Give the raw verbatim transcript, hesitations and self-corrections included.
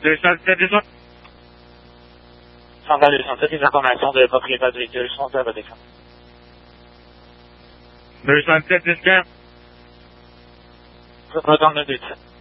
deux cent dix-sept, déjà. Central deux cent sept, les informations de propriétaire du véhicule sont à votre écran. deux cent dix-sept, dix-quatre. Retourne le deux sept.